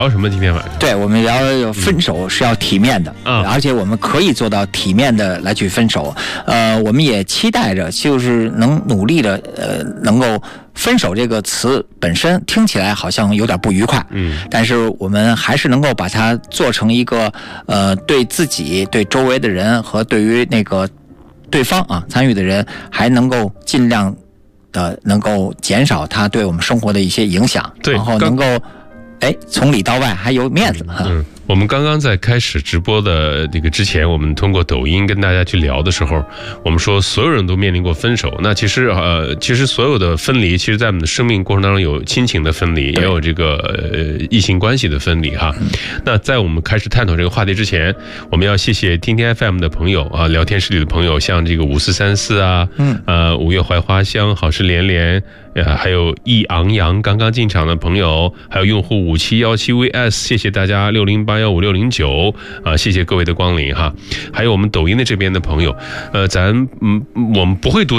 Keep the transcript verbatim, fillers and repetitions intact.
聊什么？今天晚上？ 对，我们聊分手是要体面的，嗯、而且我们可以做到体面的来去分手。呃，我们也期待着，就是能努力的，呃，能够分手这个词本身听起来好像有点不愉快，嗯，但是我们还是能够把它做成一个，呃，对自己、对周围的人和对于那个对方啊参与的人，还能够尽量的能够减少它对我们生活的一些影响， 对， 然后能够。哎，从里到外还有面子。 嗯，我们刚刚在开始直播的这个之前，我们通过抖音跟大家去聊的时候，我们说所有人都面临过分手。那其实呃，其实所有的分离，其实在我们的生命过程当中有亲情的分离，也有这个呃异性关系的分离哈。嗯、那在我们开始探讨这个话题之前，我们要谢谢听听 F M 的朋友啊，聊天室里的朋友，像这个五四三四啊，嗯，呃，五月槐花香，好事连连。呃，还有易昂扬刚刚进场的朋友，还有用户五七一七 V S， 谢谢大家六零八一五六零九啊，谢谢各位的光临哈。还有我们抖音的这边的朋友，呃，咱嗯，我们不会读。